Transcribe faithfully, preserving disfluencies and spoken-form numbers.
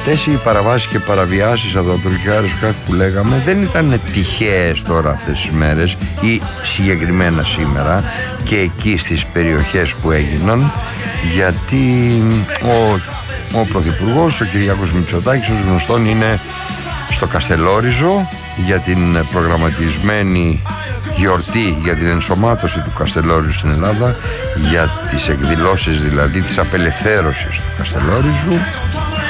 αυτές οι παραβάσεις και παραβιάσεις από τα τουρκικά αεροσκάφη που λέγαμε δεν ήταν τυχαίες τώρα αυτές τις μέρες ή συγκεκριμένα σήμερα και εκεί στις περιοχές που έγιναν, γιατί ο, ο Πρωθυπουργός, ο Κυριάκος Μητσοτάκης, ως γνωστόν είναι στο Καστελόριζο για την προγραμματισμένη γιορτή για την ενσωμάτωση του Καστελόριζου στην Ελλάδα, για τις εκδηλώσεις δηλαδή της απελευθέρωσης του Καστελόριζου.